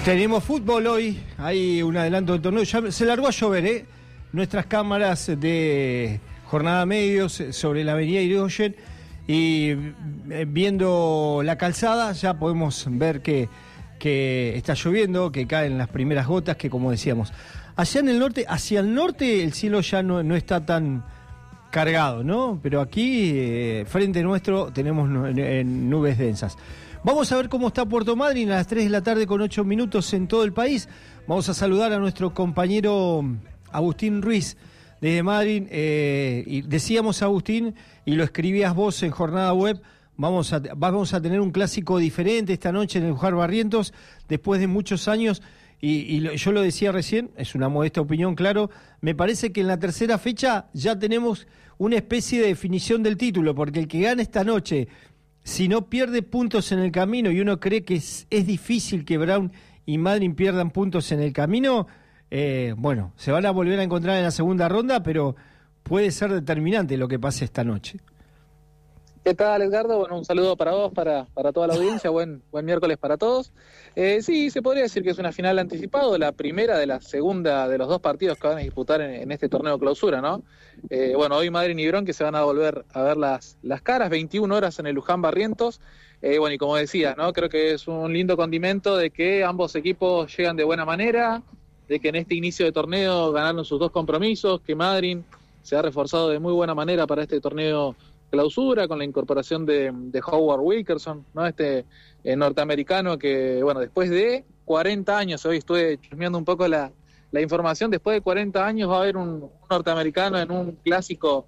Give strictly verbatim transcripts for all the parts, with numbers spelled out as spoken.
Tenemos fútbol hoy, hay un adelanto del torneo, ya se largó a llover, ¿eh? Nuestras cámaras de Jornada Medios sobre la avenida Irigoyen y viendo la calzada ya podemos ver que, que está lloviendo, que caen las primeras gotas, que como decíamos, allá en el norte, hacia el norte el cielo ya no, no está tan cargado, ¿no? Pero aquí, eh, frente nuestro, tenemos nubes densas. Vamos a ver cómo está Puerto Madryn a las tres de la tarde con ocho minutos en todo el país. Vamos a saludar a nuestro compañero Agustín Ruiz desde Madryn. Eh, y decíamos, Agustín, y lo escribías vos en Jornada Web, vamos a, vamos a tener un clásico diferente esta noche en el Luján Barrientos, después de muchos años, y, y lo, yo lo decía recién, es una modesta opinión, claro, me parece que en la tercera fecha ya tenemos una especie de definición del título, porque el que gana esta noche, si no pierde puntos en el camino, y uno cree que es, es difícil que Brown y Madryn pierdan puntos en el camino, eh, bueno, se van a volver a encontrar en la segunda ronda, pero puede ser determinante lo que pase esta noche. ¿Qué tal, Edgardo? Bueno, un saludo para vos, para, para toda la audiencia, buen, buen miércoles para todos. Eh, sí, se podría decir que es una final anticipada, la primera de la segunda de los dos partidos que van a disputar en, en este torneo clausura, ¿no? Eh, bueno, hoy Madryn y Brown que se van a volver a ver las, las caras, veintiuna horas en el Luján Barrientos. Eh, bueno, y como decía, ¿no? Creo que es un lindo condimento de que ambos equipos llegan de buena manera, de que en este inicio de torneo ganaron sus dos compromisos, que Madryn se ha reforzado de muy buena manera para este torneo clausura, con la incorporación de, de Howard Wilkerson, ¿no? Este eh, norteamericano que, bueno, después de cuarenta años, hoy estuve chusmeando un poco la, la información, después de cuarenta años va a haber un, un norteamericano en un clásico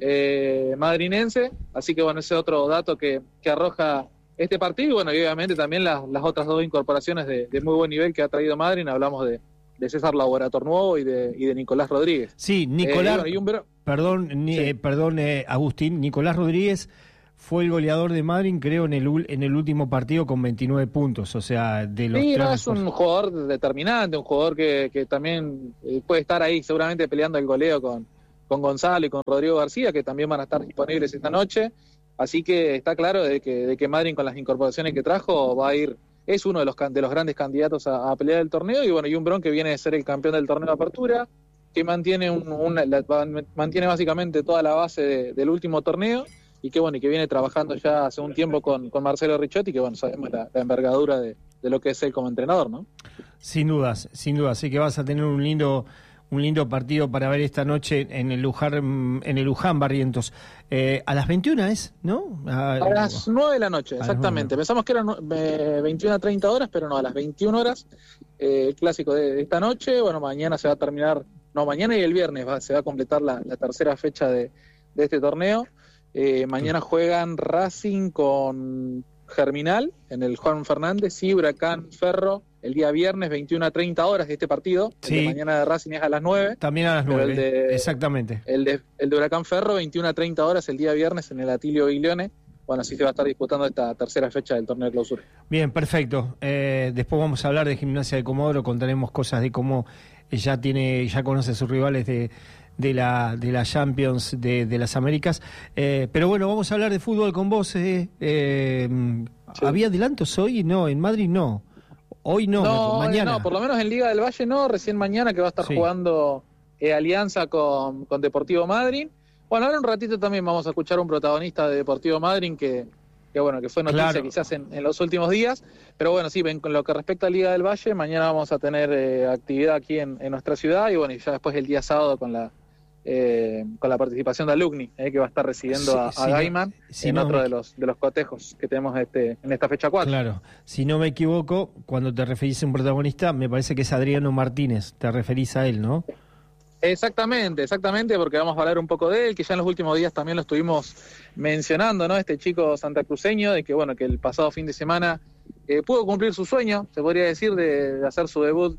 eh, madrinense, así que bueno, ese es otro dato que, que arroja este partido, y bueno, y obviamente también las, las otras dos incorporaciones de, de muy buen nivel que ha traído Madryn, hablamos de, de César Laborator Nuevo y de, y de Nicolás Rodríguez. Sí, Nicolás, eh, y bueno, y un... perdón, ni, sí. eh, perdón eh, Agustín, Nicolás Rodríguez fue el goleador de Madryn, creo, en el en el último partido con veintinueve puntos, o sea, de los sí, tres... no, es un jugador determinante, un jugador que, que también eh, puede estar ahí seguramente peleando el goleo con, con Gonzalo y con Rodrigo García, que también van a estar disponibles esta noche, así que está claro de que, de que Madryn con las incorporaciones que trajo va a ir, es uno de los, de los grandes candidatos a, a pelear el torneo, y bueno, y un Brown que viene de ser el campeón del torneo de apertura, que mantiene un, una, la, mantiene básicamente toda la base de, del último torneo, y que bueno, y que viene trabajando ya hace un tiempo con, con Marcelo Ricciotti, que bueno, sabemos la, la envergadura de, de lo que es él como entrenador, ¿no? Sin dudas, sin dudas, así que vas a tener un lindo un lindo partido para ver esta noche en el Luján, en el Luján Barrientos. Eh, a las veintiuna es, ¿no? A, a las nueve de la noche, exactamente. Pensamos que eran eh, veintiuna a treinta horas, pero no, a las veintiuna horas, eh, el clásico de, de esta noche. Bueno, mañana se va a terminar, no, mañana y el viernes va, se va a completar la, la tercera fecha de, de este torneo. Eh, mañana juegan Racing con Germinal en el Juan Fernández y Huracán Ferro el día viernes, veintiuna a treinta horas de este partido. Sí. El de mañana de Racing es a las nueve. También a las nueve, el de, exactamente. El de, el de Huracán Ferro, veintiuna a treinta horas el día viernes en el Atilio Biglione. Bueno, así se va a estar disputando esta tercera fecha del torneo de clausura. Bien, perfecto. Eh, después vamos a hablar de Gimnasia de Comodoro, contaremos cosas de cómo ya tiene, ya conoce a sus rivales de, de la de la Champions de, de las Américas. Eh, pero bueno, vamos a hablar de fútbol con vos. Eh, eh, sí. ¿Había adelantos hoy? No, en Madrid no. Hoy no, no, mañana. No, por lo menos en Liga del Valle no, recién mañana que va a estar sí. jugando eh, Alianza con, con Deportivo Madryn. Bueno, ahora un ratito también vamos a escuchar a un protagonista de Deportivo Madryn que, que bueno, que fue noticia claro. quizás en, en los últimos días, pero bueno, sí, con lo que respecta a Liga del Valle, mañana vamos a tener eh, actividad aquí en, en nuestra ciudad, y bueno, y ya después el día sábado con la eh, con la participación de Alumni, eh, que va a estar recibiendo sí, a, a sí, Gaiman si en no otro me... de los de los cotejos que tenemos este en esta fecha cuatro. Claro, si no me equivoco, cuando te referís a un protagonista, me parece que es Adriano Martínez, te referís a él, ¿no? Exactamente, exactamente, porque vamos a hablar un poco de él, que ya en los últimos días también lo estuvimos mencionando, ¿no? Este chico santacruceño, de que bueno, que el pasado fin de semana eh, pudo cumplir su sueño, se podría decir, de, de hacer su debut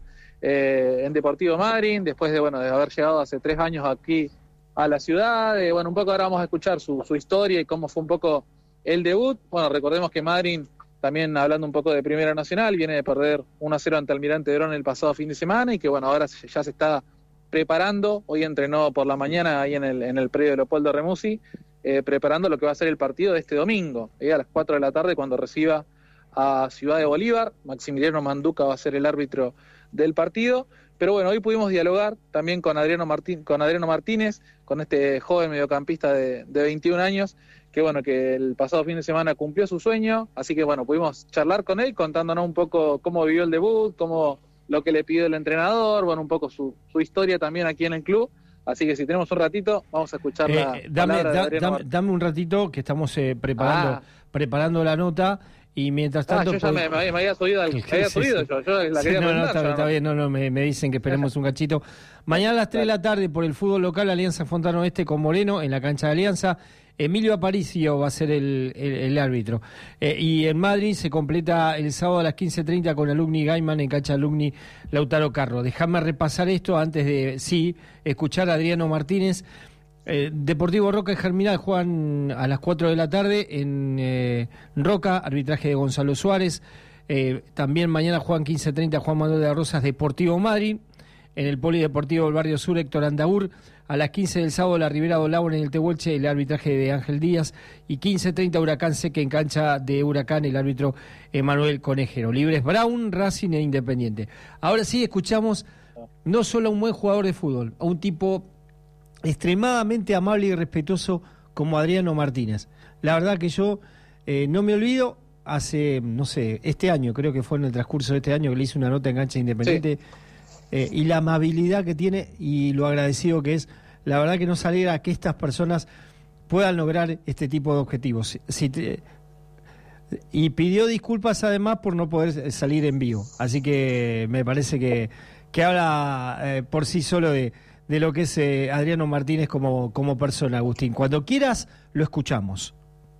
eh, en Deportivo Madryn, después de bueno, de haber llegado hace tres años aquí a la ciudad. Eh, bueno, un poco ahora vamos a escuchar su, su historia y cómo fue un poco el debut. Bueno, recordemos que Madryn, también hablando un poco de Primera Nacional, viene de perder uno a cero ante Almirante Brown el pasado fin de semana, y que bueno, ahora ya se está preparando, hoy entrenó por la mañana ahí en el, en el predio de Leopoldo Remusi, eh, preparando lo que va a ser el partido de este domingo, eh, a las cuatro de la tarde, cuando reciba a Ciudad de Bolívar. Maximiliano Manduca va a ser el árbitro del partido. Pero bueno, hoy pudimos dialogar también con Adriano Martín, con Adriano Martínez, con este joven mediocampista de, de veintiún años, que bueno, que el pasado fin de semana cumplió su sueño, así que bueno, pudimos charlar con él, contándonos un poco cómo vivió el debut, cómo lo que le pidió el entrenador, bueno, un poco su, su historia también aquí en el club. Así que si tenemos un ratito, vamos a escuchar la eh, dame, palabra de da, Adriano dame, dame un ratito que estamos eh, preparando, ah. preparando la nota. Y mientras tanto... Ah, yo ya pues, me, me, me había subido, al, me había sí, subido sí. yo, yo la Sí, quería no, no, preguntar. está, está bien, no, no, me, me dicen que esperemos un cachito. Mañana a las tres de la tarde por el fútbol local, Alianza Fontana Oeste con Moreno, en la cancha de Alianza. Emilio Aparicio va a ser el, el, el árbitro. Eh, y en Madrid se completa el sábado a las quince treinta con Alumni Gaiman en cancha Alumni Lautaro Carro. Déjame repasar esto antes de, sí, escuchar a Adriano Martínez. Eh, Deportivo Roca y Germinal juegan a las cuatro de la tarde en eh, Roca, arbitraje de Gonzalo Suárez. Eh, también mañana juegan quince treinta Juan Manuel de las Rosas, Deportivo Madrid. En el Polideportivo del Barrio Sur, Héctor Andaur. A las quince del sábado, la Ribera Dolabo en el Tehuelche, el arbitraje de Ángel Díaz. Y quince treinta Huracán Seque en cancha de Huracán, el árbitro Emanuel Conejero. Libres Brown, Racing e Independiente. Ahora sí escuchamos no solo a un buen jugador de fútbol, a un tipo extremadamente amable y respetuoso como Adriano Martínez. La verdad que yo eh, no me olvido, hace, no sé, este año, creo que fue en el transcurso de este año que le hice una nota en cancha Independiente, sí. eh, y la amabilidad que tiene y lo agradecido que es, la verdad que nos alegra que estas personas puedan lograr este tipo de objetivos. Si, si te, y pidió disculpas además por no poder salir en vivo, así que me parece que, que habla eh, por sí solo de de lo que es eh, Adriano Martínez como, como persona, Agustín. Cuando quieras, lo escuchamos.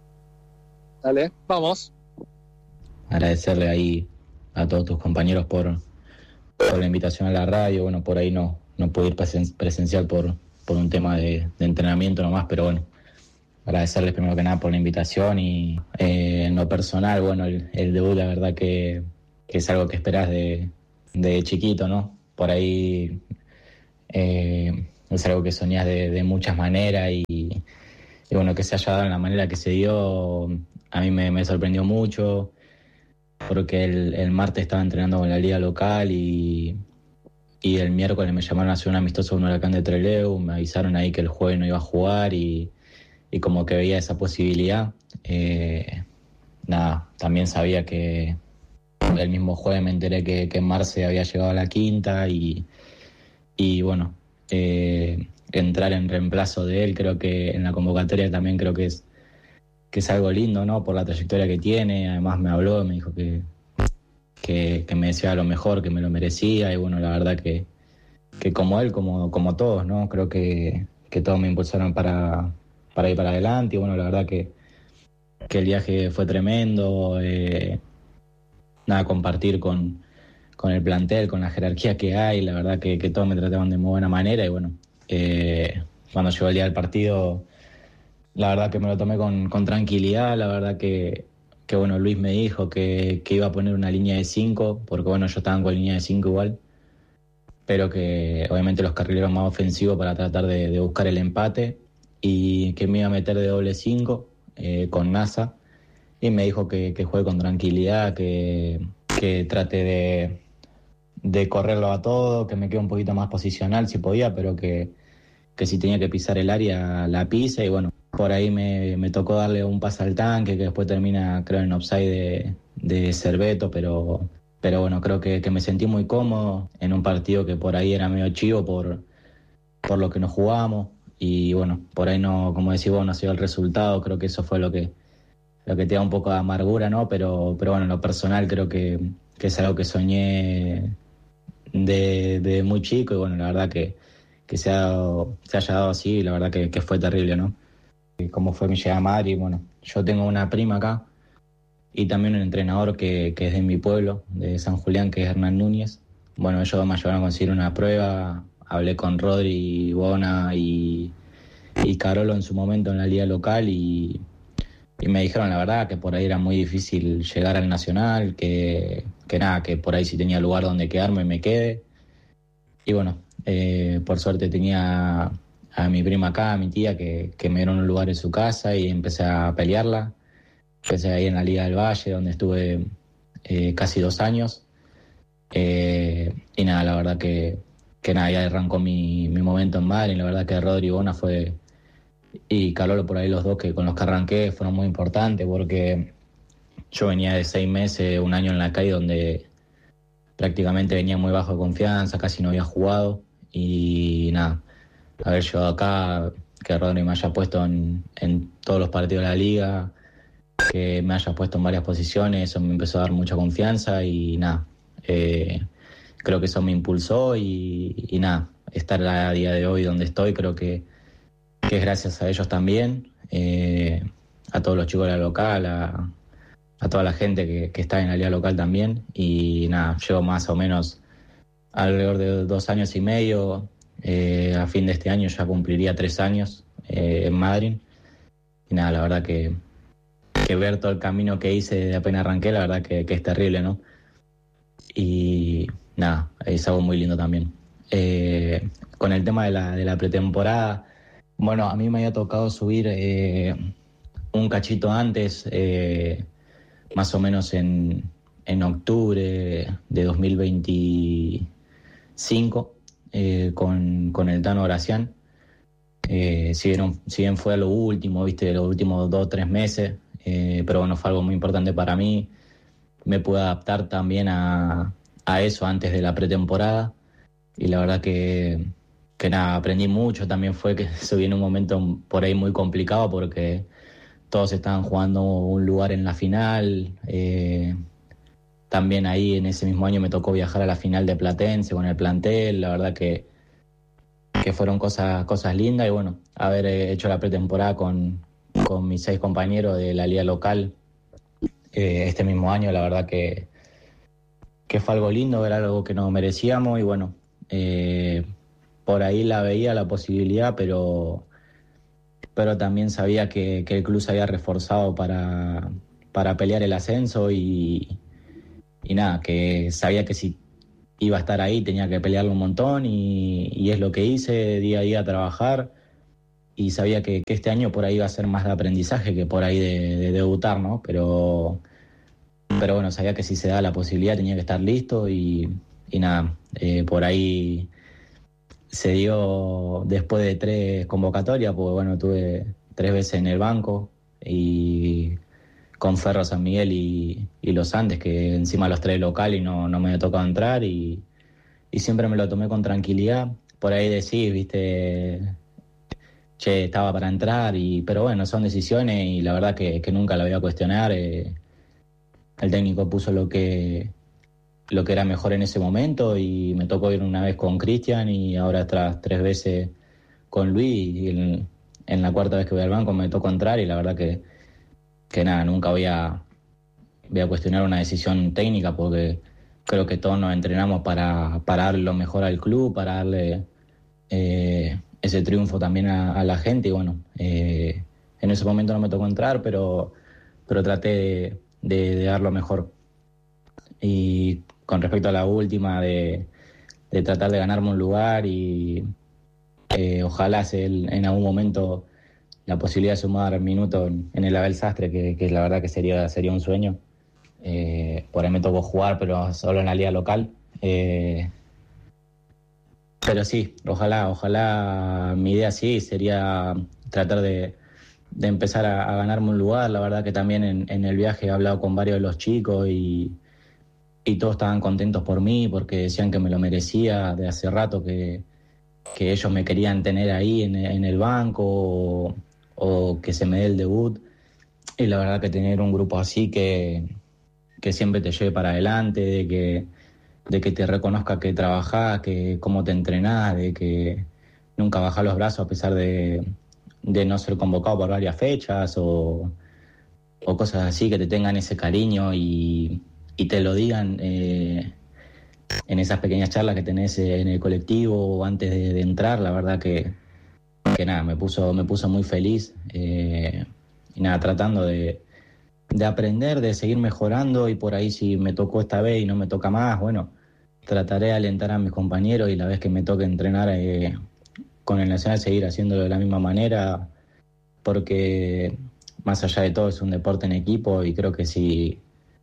Dale, vamos. Agradecerle ahí a todos tus compañeros por, por la invitación a la radio. Bueno, por ahí no, no pude ir presen- presencial por, por un tema de, de entrenamiento nomás, pero bueno, agradecerles primero que nada por la invitación y eh, en lo personal, bueno, el, el debut la verdad que, que es algo que esperás de, de chiquito, ¿no? Por ahí... Eh, es algo que soñás de, de muchas maneras y, y bueno, que se haya dado en la manera que se dio a mí me, me sorprendió mucho porque el, el martes estaba entrenando con la liga local y, y el miércoles me llamaron a hacer un amistoso con un Huracán de Trelew, me avisaron ahí que el jueves no iba a jugar y, y como que veía esa posibilidad. Eh, nada, también sabía que el mismo jueves me enteré que, que Marce había llegado a la quinta y Y bueno, eh, entrar en reemplazo de él, creo que en la convocatoria también creo que es que es algo lindo, ¿no? Por la trayectoria que tiene. Además me habló, me dijo que, que, que me deseaba lo mejor, que me lo merecía. Y bueno, la verdad que, que como él, como, como todos, ¿no? Creo que, que todos me impulsaron para, para ir para adelante. Y bueno, la verdad que, que el viaje fue tremendo. Eh, nada, compartir con... con el plantel, con la jerarquía que hay, la verdad que, que todos me trataban de muy buena manera y bueno, eh, cuando llegó el día del partido, la verdad que me lo tomé con, con tranquilidad, la verdad que, que bueno, Luis me dijo que, que iba a poner una línea de cinco, porque bueno, yo estaba con línea de cinco igual, pero que obviamente los carrileros más ofensivos para tratar de, de buscar el empate y que me iba a meter de doble cinco eh, con NASA y me dijo que, que juegue con tranquilidad, que, que trate de de correrlo a todo, que me quede un poquito más posicional si podía, pero que, que si tenía que pisar el área la pisa y bueno, por ahí me, me tocó darle un pase al tanque que después termina creo en offside de, de Cerveto, pero, pero bueno, creo que, que me sentí muy cómodo en un partido que por ahí era medio chivo por, por lo que nos jugamos y bueno, por ahí no, como decís vos, no ha sido el resultado, creo que eso fue lo que lo que te da un poco de amargura, ¿no? Pero, pero bueno, en lo personal creo que, que es algo que soñé de, de muy chico y bueno, la verdad que, que se, ha dado, se haya dado así, la verdad que, que fue terrible, ¿no? Y cómo fue mi llegada a Madrid, bueno, yo tengo una prima acá y también un entrenador que, que es de mi pueblo, de San Julián, que es Hernán Núñez. Bueno, ellos me ayudaron a conseguir una prueba, hablé con Rodri, Bona y, y Carolo en su momento en la liga local y, y me dijeron la verdad que por ahí era muy difícil llegar al Nacional, que, que nada, que por ahí si tenía lugar donde quedarme me quede. Y bueno, eh, por suerte tenía a mi prima acá, a mi tía, que, que me dieron un lugar en su casa y empecé a pelearla. Empecé ahí en la Liga del Valle, donde estuve eh, casi dos años. Eh, y nada, la verdad que, que nada, ya arrancó mi, mi momento en Madrid. La verdad que Rodri Bona fue, y Calolo por ahí los dos que con los que arranqué fueron muy importantes, porque yo venía de seis meses, un año en la calle donde prácticamente venía muy bajo de confianza, casi no había jugado. Y nada, haber llegado acá, que Rodri me haya puesto en, en todos los partidos de la liga, que me haya puesto en varias posiciones, eso me empezó a dar mucha confianza y nada, eh, creo que eso me impulsó y, y nada, estar a día de hoy donde estoy creo que, que es gracias a ellos también, eh, a todos los chicos de la local, a, a toda la gente que, que está en la liga local también. Y nada, llevo más o menos alrededor de dos años y medio, eh, a fin de este año ya cumpliría tres años eh, en Madrid. Y nada, la verdad que, que ver todo el camino que hice de apenas arranqué, la verdad que, que es terrible, ¿no? Y nada, es algo muy lindo también. Eh, con el tema de la, de la pretemporada, bueno, a mí me había tocado subir eh, un cachito antes, eh, más o menos en, en octubre de dos mil veinticinco, eh, con, con el Tano Gracián. Eh, si, bien, si bien fue lo último, viste, los últimos dos o tres meses, eh, pero bueno, fue algo muy importante para mí. Me pude adaptar también a, a eso antes de la pretemporada y la verdad que, que nada, aprendí mucho. También fue que subí en un momento por ahí muy complicado porque todos estaban jugando un lugar en la final. Eh, también ahí en ese mismo año me tocó viajar a la final de Platense con el plantel. La verdad que, que fueron cosas, cosas lindas y bueno, haber hecho la pretemporada con, con mis seis compañeros de la liga local eh, este mismo año, la verdad que, que fue algo lindo, era algo que nos merecíamos y bueno, eh, por ahí la veía la posibilidad, pero, pero también sabía que, que el club se había reforzado para, para pelear el ascenso y, y nada, que sabía que si iba a estar ahí tenía que pelearlo un montón y, y es lo que hice, día a día trabajar. Y sabía que, que este año por ahí iba a ser más de aprendizaje que por ahí de, de debutar, ¿no? Pero, pero bueno, sabía que si se da la posibilidad tenía que estar listo y, y nada, eh, por ahí se dio después de tres convocatorias, porque bueno, tuve tres veces en el banco y con Ferro, San Miguel y, y Los Andes, que encima los tres locales y no, no me había tocado entrar y, y siempre me lo tomé con tranquilidad. Por ahí decís, viste... che, estaba para entrar, y pero bueno, son decisiones y la verdad que, que nunca la voy a cuestionar. Eh, el técnico puso lo que, lo que era mejor en ese momento y me tocó ir una vez con Cristian y ahora tras tres veces con Luis y en, en la cuarta vez que voy al banco me tocó entrar y la verdad que, que nada, nunca voy a, voy a cuestionar una decisión técnica porque creo que todos nos entrenamos para, para darle lo mejor al club, para darle... Eh, ese triunfo también a, a la gente y bueno, eh, en ese momento no me tocó entrar, pero, pero traté de, de, de dar lo mejor. Y con respecto a la última, de, de tratar de ganarme un lugar y eh, ojalá se en algún momento la posibilidad de sumar minutos en, en el Abel Sastre, que, que la verdad que sería, sería un sueño. Eh, por ahí me tocó jugar, pero solo en la liga local. Eh, Pero sí, ojalá, ojalá mi idea sí sería tratar de, de empezar a, a ganarme un lugar. La verdad que también en, en el viaje he hablado con varios de los chicos y, y todos estaban contentos por mí porque decían que me lo merecía de hace rato, que, que ellos me querían tener ahí en, en el banco o, o que se me dé el debut. Y la verdad que tener un grupo así que, que siempre te lleve para adelante, de que... de que te reconozca que trabajás, que cómo te entrenás, de que nunca bajás los brazos a pesar de, de no ser convocado por varias fechas o, o cosas así, que te tengan ese cariño y, y te lo digan eh, en esas pequeñas charlas que tenés en el colectivo o antes de, de entrar. La verdad que, que nada, me puso, me puso muy feliz eh, y nada, tratando de, de aprender, de seguir mejorando y por ahí si me tocó esta vez y no me toca más, bueno, trataré de alentar a mis compañeros y la vez que me toque entrenar eh, con el Nacional seguir haciéndolo de la misma manera, porque más allá de todo es un deporte en equipo y creo que si,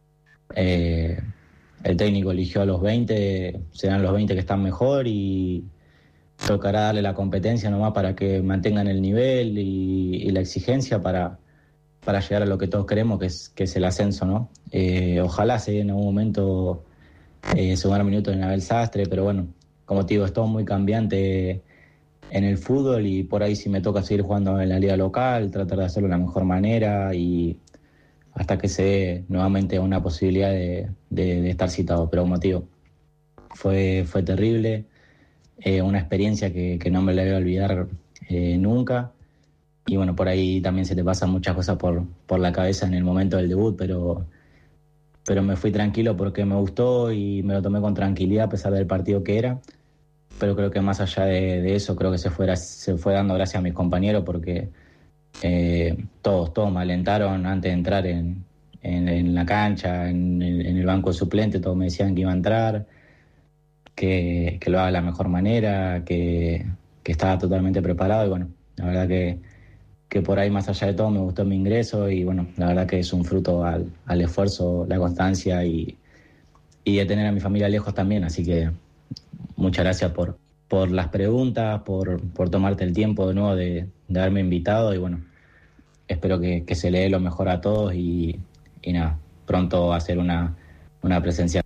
eh, el técnico eligió a los veinte, serán los veinte que están mejor y tocará darle la competencia nomás para que mantengan el nivel y, y la exigencia para, para llegar a lo que todos queremos, que es, que es el ascenso, ¿no? Eh, ojalá se dé en algún momento eh, sumar minutos en Abel Sastre, pero bueno, como te digo, es todo muy cambiante en el fútbol y por ahí si me toca seguir jugando en la liga local, tratar de hacerlo de la mejor manera y hasta que se dé nuevamente una posibilidad de, de, de estar citado. Pero como te digo, fue, fue terrible. Eh, una experiencia que, que no me la voy a olvidar eh, nunca y bueno, por ahí también se te pasan muchas cosas por, por la cabeza en el momento del debut, pero, pero me fui tranquilo porque me gustó y me lo tomé con tranquilidad a pesar del partido que era, pero creo que más allá de, de eso creo que se fue, se fue dando gracias a mis compañeros porque eh, todos, todos me alentaron antes de entrar en, en, en la cancha, en, en el banco de suplente, todos me decían que iba a entrar, Que, que lo haga de la mejor manera, que, que estaba totalmente preparado y bueno, la verdad que, que por ahí más allá de todo me gustó mi ingreso y bueno, la verdad que es un fruto al, al esfuerzo, la constancia y, y de tener a mi familia lejos también, así que muchas gracias por, por las preguntas, por, por tomarte el tiempo de nuevo de, de haberme invitado y bueno, espero que, que se le dé lo mejor a todos y, y nada, pronto hacer una, una presencia.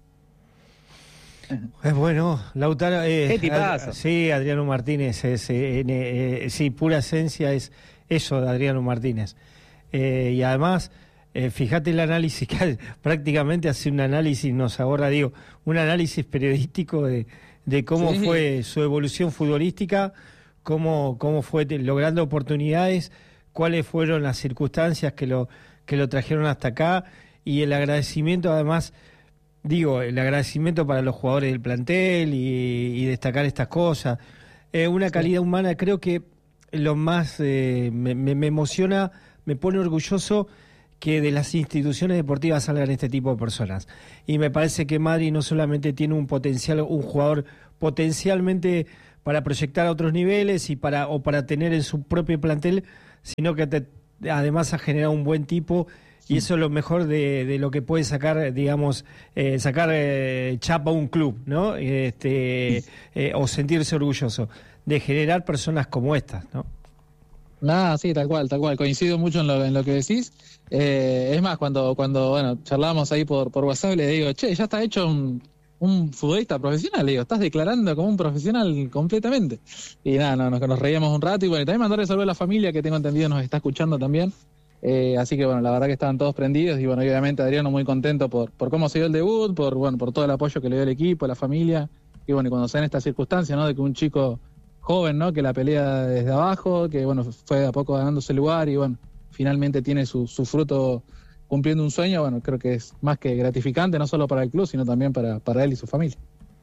Es bueno, Lautaro. Eh, ¿Qué tipazo? Ad, sí, Adriano Martínez es, eh, eh, sí, pura esencia es eso de Adriano Martínez. Eh, y además, eh, fíjate el análisis que prácticamente hace un análisis, nos ahorra, digo, un análisis periodístico de, de cómo sí. fue su evolución futbolística, cómo, cómo fue logrando oportunidades, cuáles fueron las circunstancias que lo, que lo trajeron hasta acá y el agradecimiento además. Digo, el agradecimiento para los jugadores del plantel y, y destacar estas cosas. Eh, una sí. calidad humana, creo que lo más eh, me, me, me emociona, me pone orgulloso que de las instituciones deportivas salgan este tipo de personas. Y me parece que Madrid no solamente tiene un potencial, un jugador potencialmente para proyectar a otros niveles y para o para tener en su propio plantel, sino que te, además ha generado un buen tipo. Y eso es lo mejor de, de lo que puede sacar, digamos, eh, sacar eh, chapa a un club, ¿no? Este, eh, o sentirse orgulloso de generar personas como estas, ¿no? Nada, sí, tal cual, tal cual. Coincido mucho en lo, en lo que decís. Eh, es más, cuando, cuando bueno, charlábamos ahí por, por WhatsApp, le digo, che, ya está hecho un, un futbolista profesional. Le digo, estás declarando como un profesional completamente. Y nada, no, nos, nos reíamos un rato. Y bueno, y también mandarle saludos a la familia, que tengo entendido nos está escuchando también. Eh, así que bueno, la verdad que estaban todos prendidos y bueno, obviamente Adriano muy contento por, por cómo se dio el debut, por bueno, por todo el apoyo que le dio el equipo, la familia, y bueno, y cuando se dan estas circunstancias, ¿no? De que un chico joven, ¿no? Que la pelea desde abajo, que bueno, fue de a poco ganándose el lugar y bueno, finalmente tiene su, su fruto cumpliendo un sueño, bueno, creo que es más que gratificante, no solo para el club, sino también para, para él y su familia.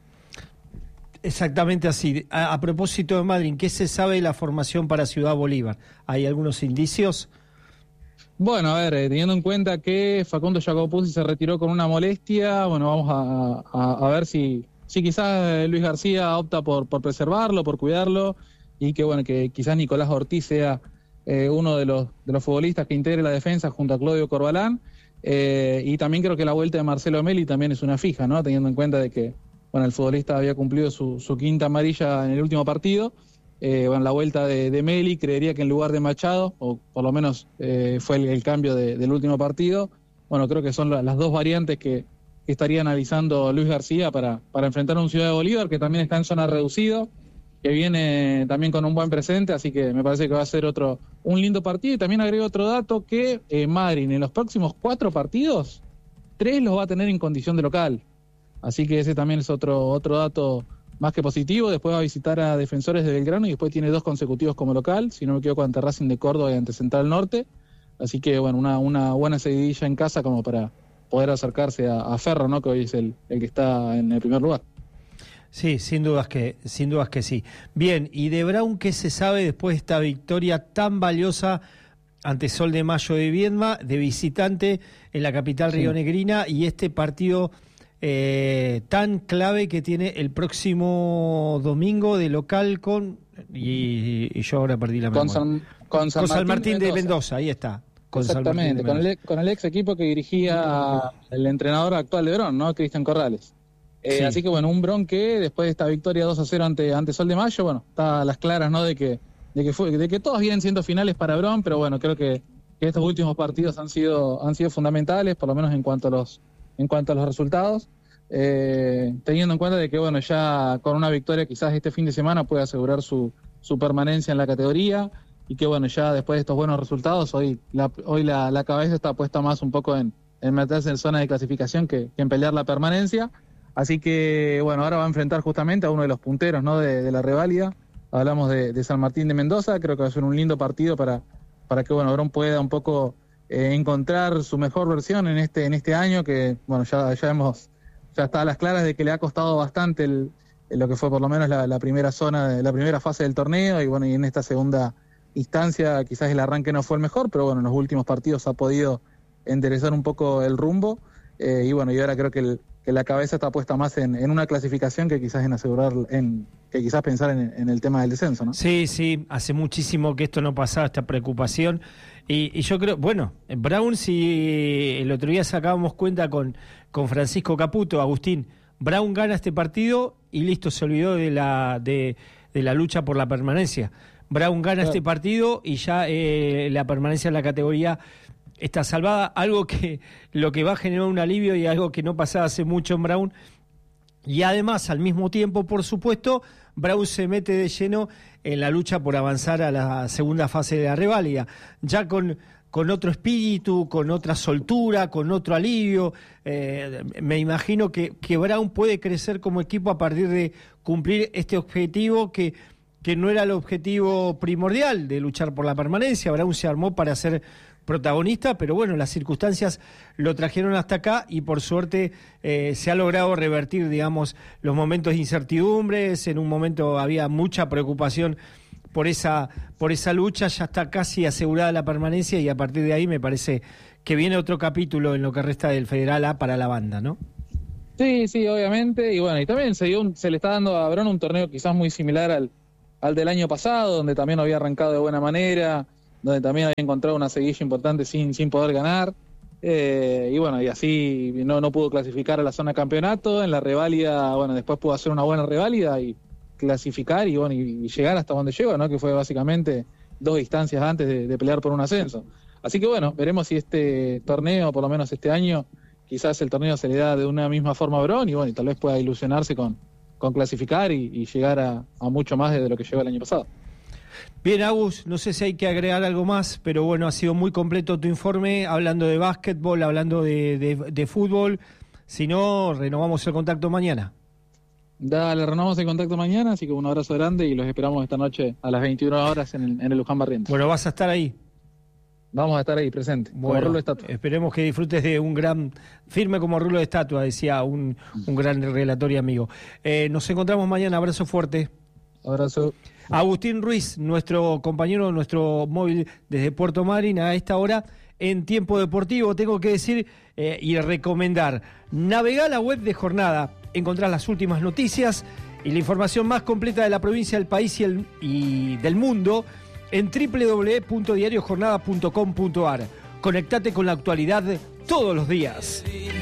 Exactamente así. A, a propósito de Madrid, ¿qué se sabe de la formación para Ciudad Bolívar? ¿Hay algunos indicios? Bueno, a ver, eh, teniendo en cuenta que Facundo Jacopuzzi se retiró con una molestia, bueno, vamos a, a, a ver si, si quizás Luis García opta por, por preservarlo, por cuidarlo, y que bueno, que quizás Nicolás Ortiz sea eh, uno de los, de los futbolistas que integre la defensa junto a Claudio Corbalán, eh, y también creo que la vuelta de Marcelo Meli también es una fija, ¿no? Teniendo en cuenta de que bueno, el futbolista había cumplido su, su quinta amarilla en el último partido. Eh, bueno, la vuelta de, de Meli, creería que en lugar de Machado, o por lo menos eh, fue el, el cambio de, del último partido, bueno, creo que son la, las dos variantes que, que estaría analizando Luis García para, para enfrentar a un Ciudad de Bolívar, que también está en zona reducido, que viene también con un buen presente, así que me parece que va a ser otro un lindo partido. Y también agrego otro dato, que eh, Madrid en los próximos cuatro partidos, tres los va a tener en condición de local, así que ese también es otro, otro dato más que positivo. Después va a visitar a Defensores de Belgrano y después tiene dos consecutivos como local, si no me equivoco, ante Racing de Córdoba y ante Central Norte. Así que bueno, una, una buena seguidilla en casa como para poder acercarse a, a Ferro, ¿no? Que hoy es el, el que está en el primer lugar. Sí, sin dudas que, sin dudas que sí. Bien, y de Brown, ¿qué se sabe después de esta victoria tan valiosa ante Sol de Mayo de Viedma, de visitante en la capital sí. rionegrina, y este partido Eh, tan clave que tiene el próximo domingo de local con y, y yo ahora perdí la memoria con San, con San, con San Martín, Martín de Mendoza. Mendoza, ahí está, con Exactamente, con el, con el ex equipo que dirigía el entrenador actual de Bron, ¿no? Cristian Corrales. Eh, sí. Así que bueno, un Bron que después de esta victoria dos a cero ante, ante Sol de Mayo, bueno, está a las claras, ¿no? De que, de que fue, de que todos vienen siendo finales para Bron, pero bueno, creo que, que estos últimos partidos han sido, han sido fundamentales, por lo menos en cuanto a los, en cuanto a los resultados. Eh, teniendo en cuenta de que bueno, ya con una victoria quizás este fin de semana puede asegurar su, su permanencia en la categoría, y que bueno, ya después de estos buenos resultados, hoy la, hoy la, la cabeza está puesta más un poco en, en meterse en zona de clasificación que, que en pelear la permanencia. Así que bueno, ahora va a enfrentar justamente a uno de los punteros, ¿no? de, de la reválida. Hablamos de, de San Martín de Mendoza. Creo que va a ser un lindo partido para, para que bueno, Bron pueda un poco eh, encontrar su mejor versión en este, en este año, que bueno, ya, ya hemos ya está a las claras de que le ha costado bastante el, lo que fue por lo menos la, la primera zona, la primera fase del torneo, y bueno, y en esta segunda instancia quizás el arranque no fue el mejor, pero bueno, en los últimos partidos ha podido enderezar un poco el rumbo, eh, y bueno, y ahora creo que, el, que la cabeza está puesta más en, en una clasificación que quizás en asegurar, en que quizás pensar en, en el tema del descenso, ¿no? Sí, sí, hace muchísimo que esto no pasaba, esta preocupación, y, y yo creo, bueno, Brown, si el otro día sacábamos cuenta con, con Francisco Caputo, Agustín, Brown gana este partido y listo, se olvidó de la, de, de la lucha por la permanencia. Brown gana claro. este partido y ya eh, la permanencia en la categoría está salvada, algo que lo que va a generar un alivio y algo que no pasaba hace mucho en Brown. Y además, al mismo tiempo, por supuesto, Brown se mete de lleno en la lucha por avanzar a la segunda fase de la reválida, ya con, con otro espíritu, con otra soltura, con otro alivio. Eh, me imagino que, que Brown puede crecer como equipo a partir de cumplir este objetivo que, que no era el objetivo primordial de luchar por la permanencia. Brown se armó para ser protagonista, pero bueno, las circunstancias lo trajeron hasta acá y por suerte eh, se ha logrado revertir, digamos, los momentos de incertidumbres. En un momento había mucha preocupación por esa, por esa lucha, ya está casi asegurada la permanencia y a partir de ahí me parece que viene otro capítulo en lo que resta del Federal A para la banda, ¿no? Sí, sí, obviamente, y bueno, y también se, dio un, se le está dando a Bron un torneo quizás muy similar al, al del año pasado, donde también había arrancado de buena manera, donde también había encontrado una seguilla importante sin, sin poder ganar, eh, y bueno, y así no, no pudo clasificar a la zona campeonato. En la reválida, bueno, después pudo hacer una buena reválida y clasificar y bueno, y llegar hasta donde llegó, ¿no? Que fue básicamente dos instancias antes de, de pelear por un ascenso. Así que bueno, veremos si este torneo, por lo menos este año, quizás el torneo se le da de una misma forma a Bron y bueno, y tal vez pueda ilusionarse con, con clasificar y, y llegar a, a mucho más de lo que llegó el año pasado. Bien, Agus, no sé si hay que agregar algo más, pero bueno, ha sido muy completo tu informe, hablando de básquetbol, hablando de, de, de fútbol. Si no, renovamos el contacto mañana. Dale, renovamos el contacto mañana, así que un abrazo grande y los esperamos esta noche a las veintiuna horas en el, en el Luján Barrientos. Bueno, ¿vas a estar ahí? Vamos a estar ahí, presente, bueno, como rulo de estatua. Esperemos que disfrutes de un gran, firme como rulo de estatua, decía un, un gran relator y amigo. Eh, nos encontramos mañana, abrazo fuerte. Abrazo. Agustín Ruiz, nuestro compañero, nuestro móvil desde Puerto Madryn, a esta hora en Tiempo Deportivo. Tengo que decir eh, y recomendar, navegá a la web de Jornada, encontrás las últimas noticias y la información más completa de la provincia, del país y, el, y del mundo en doble u doble u doble u punto diario jornada punto com punto a r. Conectate con la actualidad todos los días.